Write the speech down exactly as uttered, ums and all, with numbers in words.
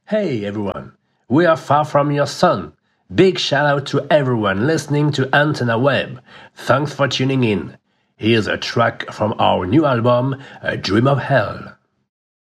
Hey everyone, we are Far From Your Sun. Big shout out to everyone listening to Antenna Web. Thanks for tuning in. Here's a track from our new album, A Dream of Hell.